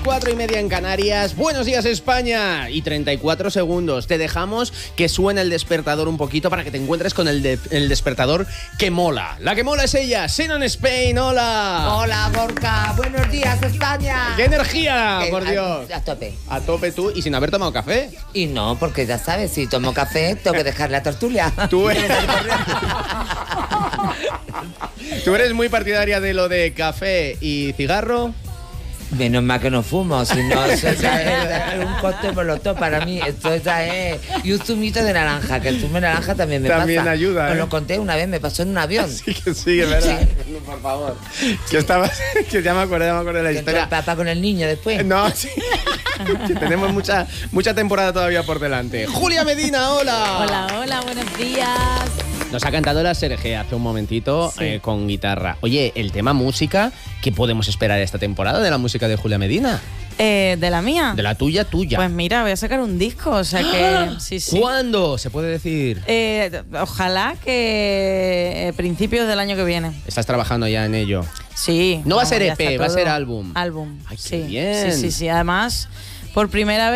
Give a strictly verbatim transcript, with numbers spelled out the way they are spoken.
cuatro y media en Canarias. Buenos días, España. Y treinta y cuatro segundos. Te dejamos que suene el despertador un poquito para que te encuentres con el, de, el despertador que mola. La que mola es ella, Sinon Spain. Hola. Hola, Gorka. Buenos días, España. ¡Qué energía, Eh, por a- Dios! A, tope. A tope tú y sin haber tomado café. Y no, porque ya sabes, si tomo café, tengo que dejar la tertulia. Tú eres... ¿Tú eres muy partidaria de lo de café y cigarro? Menos mal que no fumo, si no, eso ya es, es un cóctel molotov para mí. Esto ya es. Y un zumito de naranja, que el zumo de naranja también me También pasa. ayuda, Os ¿eh? lo conté una vez, me pasó en un avión. Sí, que sí, es verdad. Sí. Por favor. Que estabas... Que ya me acuerdo, ya me acuerdo de la Que entró el historia. papá con el niño después. No, sí. Que tenemos mucha, mucha temporada todavía por delante. Julia Medina, hola. Hola, hola, buenos días. Nos ha cantado la Sergé hace un momentito Sí. eh, con guitarra. Oye, el tema música, ¿qué podemos esperar esta temporada de la música de Julia Medina? Eh, ¿De la mía? De la tuya, tuya. Pues mira, voy a sacar un disco, o sea que... Sí, sí. ¿Cuándo? ¿Se puede decir? Eh, ojalá que eh, principios del año que viene. Estás trabajando ya en ello. Sí. No va a vamos, ser ya E P, está va a todo. ser álbum. Álbum. Ay, qué sí. bien. Sí, sí, sí. Además, por primera vez